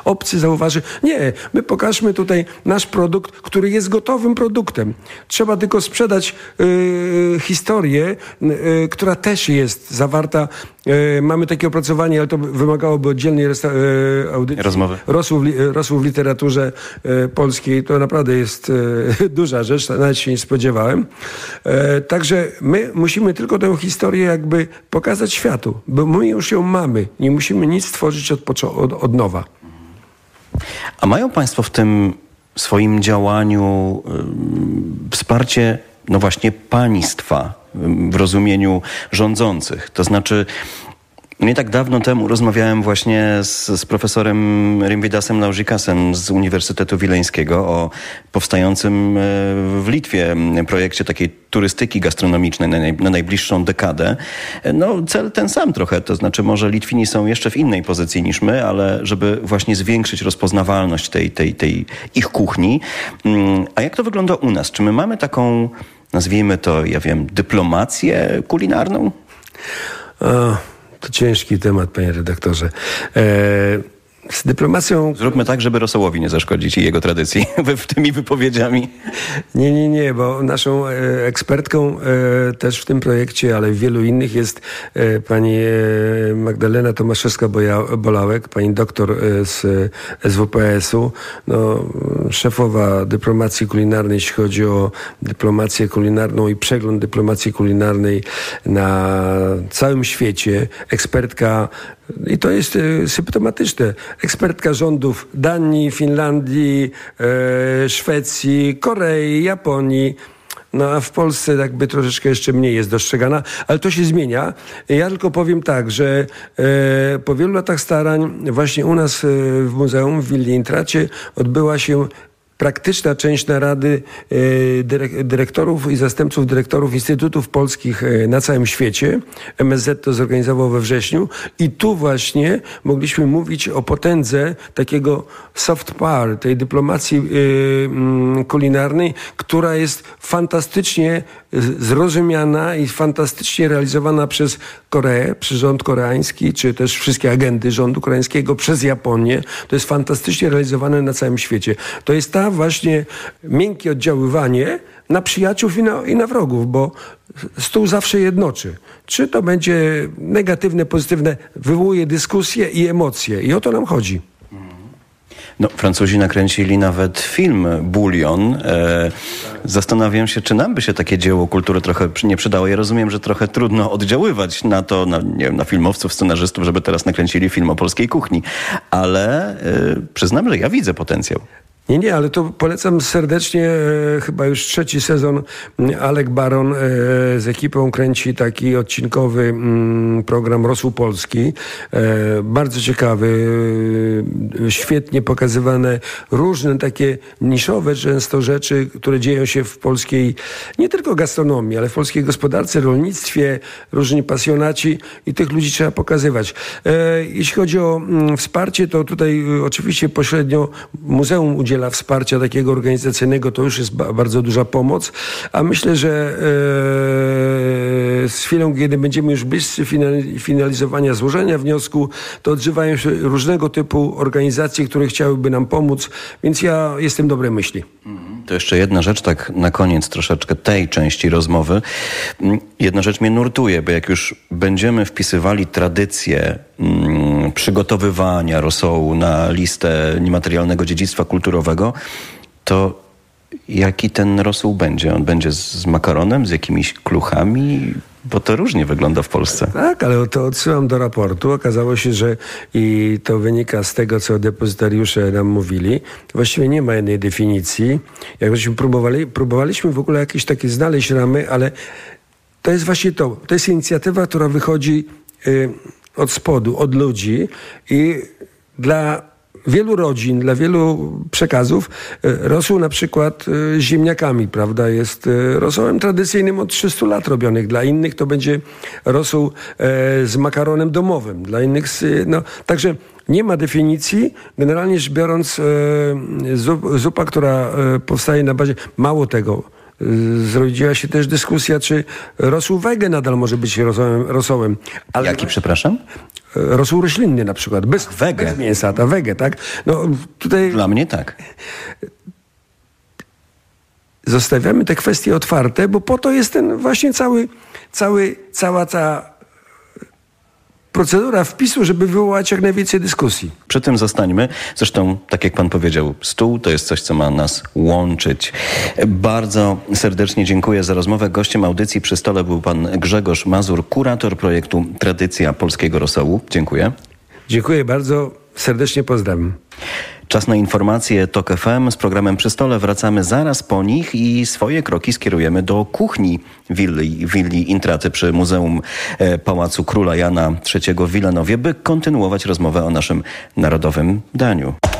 obcy zauważy, nie, my pokażmy tutaj nasz produkt, który jest gotowym produktem. Trzeba tylko sprzedać historię, która też jest zawarta. Mamy takie opracowanie, ale to wymagałoby oddzielnej audycji. Rozmowy. Rosół w literaturze polskiej. To naprawdę jest duża rzecz, nawet się nie spodziewałem. Także my musimy tylko tę historię jakby pokazać światu, bo my już ją mamy. Nie musimy nic stworzyć od nowa. A mają państwo w tym swoim działaniu wsparcie, no właśnie, państwa w rozumieniu rządzących? To znaczy, nie tak dawno temu rozmawiałem właśnie z profesorem Rimvidasem Laužikasem z Uniwersytetu Wileńskiego o powstającym w Litwie projekcie takiej turystyki gastronomicznej na najbliższą dekadę. No, cel ten sam trochę, to znaczy może Litwini są jeszcze w innej pozycji niż my, ale żeby właśnie zwiększyć rozpoznawalność tej ich kuchni. A jak to wygląda u nas? Czy my mamy taką, nazwijmy to, ja wiem, dyplomację kulinarną? To ciężki temat, panie redaktorze. Z dyplomacją... Zróbmy tak, żeby Rosołowi nie zaszkodzić i jego tradycji tymi wypowiedziami. Nie, bo naszą ekspertką też w tym projekcie, ale w wielu innych jest pani Magdalena Tomaszewska-Bolałek, pani doktor z SWPS-u, szefowa dyplomacji kulinarnej, jeśli chodzi o dyplomację kulinarną i przegląd dyplomacji kulinarnej na całym świecie, ekspertka. I to jest symptomatyczne. Ekspertka rządów Danii, Finlandii, Szwecji, Korei, Japonii. No a w Polsce jakby troszeczkę jeszcze mniej jest dostrzegana, ale to się zmienia. Ja tylko powiem tak, że po wielu latach starań właśnie u nas w muzeum w Willi Intracie odbyła się praktyczna część narady dyrektorów i zastępców dyrektorów instytutów polskich na całym świecie. MSZ to zorganizował we wrześniu i tu właśnie mogliśmy mówić o potędze takiego soft power, tej dyplomacji kulinarnej, która jest fantastycznie zrozumiana i fantastycznie realizowana przez Koreę, przez rząd koreański, czy też wszystkie agendy rządu koreańskiego, przez Japonię. To jest fantastycznie realizowane na całym świecie. To jest ta właśnie miękkie oddziaływanie na przyjaciół i na wrogów, bo stół zawsze jednoczy. Czy to będzie negatywne, pozytywne, wywołuje dyskusje i emocje. I o to nam chodzi. No, Francuzi nakręcili nawet film Bulion. Zastanawiam się, czy nam by się takie dzieło kultury trochę nie przydało. Ja rozumiem, że trochę trudno oddziaływać na to, na filmowców, scenarzystów, żeby teraz nakręcili film o polskiej kuchni. Ale przyznam, że ja widzę potencjał. Nie, ale to polecam serdecznie. Chyba już 3. sezon Alek Baron z ekipą kręci taki odcinkowy program Rosół Polski. Bardzo ciekawy, świetnie pokazywane różne takie niszowe często rzeczy, które dzieją się w polskiej, nie tylko gastronomii, ale w polskiej gospodarce, rolnictwie, różni pasjonaci i tych ludzi trzeba pokazywać. Jeśli chodzi o wsparcie, to tutaj oczywiście pośrednio muzeum udziela wsparcia takiego organizacyjnego, to już jest bardzo duża pomoc, a myślę, że z chwilą, kiedy będziemy już bliscy finalizowania złożenia wniosku, to odzywają się różnego typu organizacje, które chciałyby nam pomóc, więc ja jestem dobrej myśli. To jeszcze jedna rzecz, tak na koniec troszeczkę tej części rozmowy. Jedna rzecz mnie nurtuje, bo jak już będziemy wpisywali tradycję przygotowywania rosołu na listę niematerialnego dziedzictwa kulturowego, to jaki ten rosół będzie? On będzie z makaronem, z jakimiś kluchami? Bo to różnie wygląda w Polsce. Tak, ale to odsyłam do raportu. Okazało się, że i to wynika z tego, co depozytariusze nam mówili. Właściwie nie ma jednej definicji. Jak żeśmy próbowaliśmy w ogóle jakieś takie znaleźć ramy, ale to jest właśnie to. To jest inicjatywa, która wychodzi od spodu, od ludzi i dla wielu rodzin, dla wielu przekazów rosół na przykład z ziemniakami, prawda, jest rosołem tradycyjnym od 300 lat robionych. Dla innych to będzie rosół z makaronem domowym. Dla innych także nie ma definicji. Generalnie rzecz biorąc zupa, która powstaje na bazie, mało tego, zrodziła się też dyskusja, czy rosół wege nadal może być rosołem. Jaki, przepraszam? rosół roślinny na przykład, bez mięsa, ta wege, tak? No tutaj Dla mnie tak. zostawiamy te kwestie otwarte, bo po to jest ten właśnie cała procedura wpisu, żeby wywołać jak najwięcej dyskusji. Przy tym zostańmy. Zresztą, tak jak pan powiedział, stół to jest coś, co ma nas łączyć. Bardzo serdecznie dziękuję za rozmowę. Gościem audycji Przy Stole był pan Grzegorz Mazur, kurator projektu Tradycja Polskiego Rosołu. Dziękuję. Dziękuję bardzo. Serdecznie pozdrawiam. Czas na informacje TOK FM. Z programem Przy Stole wracamy zaraz po nich i swoje kroki skierujemy do kuchni willi Intraty przy Muzeum Pałacu Króla Jana III w Wilanowie, by kontynuować rozmowę o naszym narodowym daniu.